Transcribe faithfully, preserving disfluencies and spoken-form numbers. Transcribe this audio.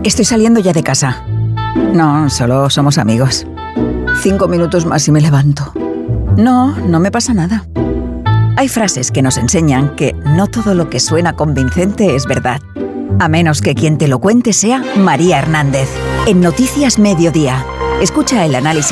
Estoy saliendo ya de casa. No, solo somos amigos. Cinco minutos más y me levanto. No, no me pasa nada. Hay frases que nos enseñan que no todo lo que suena convincente es verdad. A menos que quien te lo cuente sea María Hernández. En Noticias Mediodía. Escucha el análisis